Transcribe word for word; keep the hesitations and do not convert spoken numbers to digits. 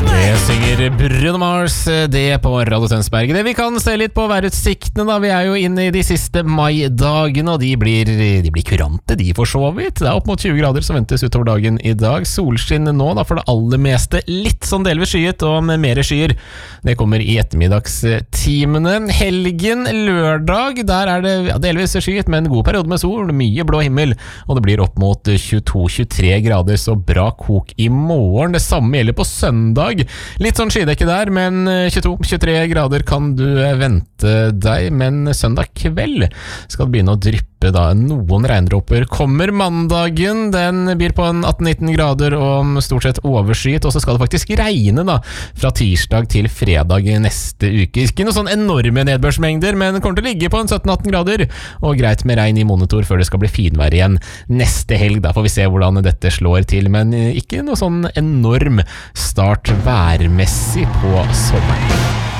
Det synger Bruno Mars, det på Radio Tønsberg. Det vi kan se litt på værutsiktene da, vi er jo inne i de siste maidagene, og de blir, de blir kurante, de for så vidt. Det er opp mot tjue grader som ventes utover dagen i dag. Solskinn nå da, for det aller meste litt sånn delvis skyet, og med mere skyer. Det kommer i ettermiddagstimene. Helgen, lørdag, der er det ja, delvis skyet, men god periode med sol, mye blå himmel, og det blir opp mot tjueto til tjuetre grader, så bra kok i morgen. Det samme gjelder på søndag. Litt sånn skydekke der, men tjueto til tjuetre grader kan du vente deg, men søndag kveld skal det begynne å dryppe da noen regndråper. Kommer mandagen, den blir på en atten til nitten grader og stort sett overskyet, og så skal det faktisk regne da, fra tirsdag til fredag neste uke. Ikke noen sånn enorme nedbørsmengder, men kommer til å ligge på en sytten til atten grader, og greit med regn i monitor før det skal bli finvær igjen neste helg. Da får vi se hvordan dette slår til, men ikke noe sånn enorm start værmessig på sommeren.